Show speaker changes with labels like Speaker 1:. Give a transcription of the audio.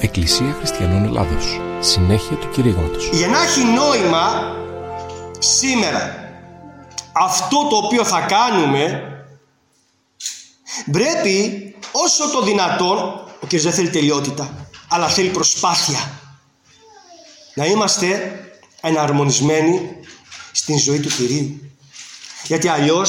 Speaker 1: Εκκλησία Χριστιανών Ελλάδος. Συνέχεια του κηρύγματος.
Speaker 2: Για να έχει νόημα σήμερα αυτό το οποίο θα κάνουμε, πρέπει όσο το δυνατόν, ο κ. δεν θέλει τελειότητα, αλλά θέλει προσπάθεια, να είμαστε εναρμονισμένοι στην ζωή του Κυρίου. Γιατί αλλιώς